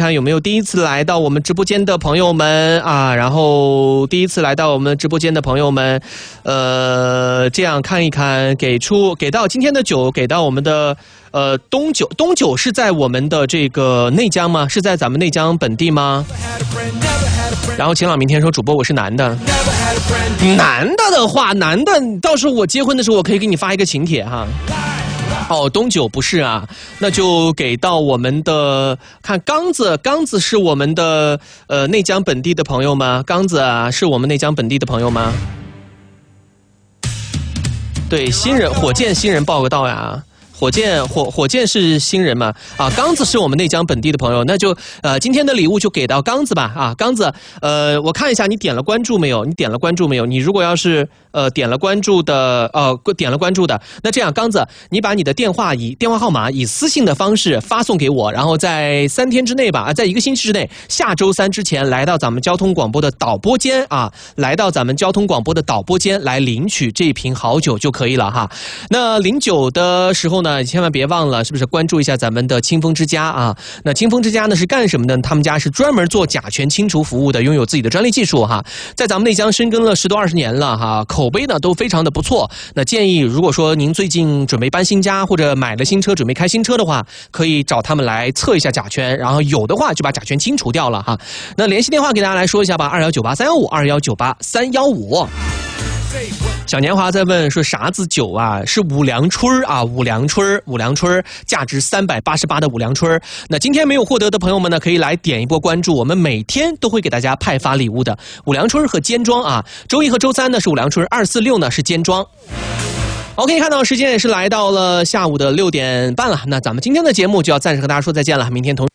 看有没有第一次来到我们直播间的朋友们啊，然后第一次来到我们直播间的朋友们，这样看一看，给到今天的酒，给到我们的东九是在我们的这个内江吗？是在咱们内江本地吗？然后晴朗明天说主播我是男的，男的的话，男的到时候我结婚的时候我可以给你发一个请帖哈。哦，东九不是啊，那就给到我们的看刚子是我们的内江本地的朋友吗？刚子啊，是我们内江本地的朋友吗？对，新人火箭新人报个到呀。火箭是新人嘛？啊，刚子是我们内江本地的朋友，那就今天的礼物就给到刚子吧。啊，刚子，我看一下你点了关注没有？你如果要是点了关注的，那这样刚子，你把你的电话号码以私信的方式发送给我，然后在3天之内吧，在1个星期之内，下周3之前来到咱们交通广播的导播间啊，来领取这瓶好酒就可以了哈。那领酒的时候呢，千万别忘了，是不是关注一下咱们的清风之家啊？那清风之家呢是干什么的？他们家是专门做甲醛清除服务的，拥有自己的专利技术哈，在咱们内江深耕了10多20年了哈，口碑呢都非常的不错。那建议如果说您最近准备搬新家或者买了新车准备开新车的话，可以找他们来测一下甲醛，然后有的话就把甲醛清除掉了哈。那联系电话给大家来说一下吧，2198-315-2198-315。小年华在问说啥子酒啊？是五粮春啊，五粮春，价值388的五粮春。那今天没有获得的朋友们呢，可以来点一波关注，我们每天都会给大家派发礼物的。五粮春和尖庄啊，周一和周3呢是五粮春，2、4、6呢是尖庄。OK， 看到时间也是来到了下午的6点半了，那咱们今天的节目就要暂时和大家说再见了，明天同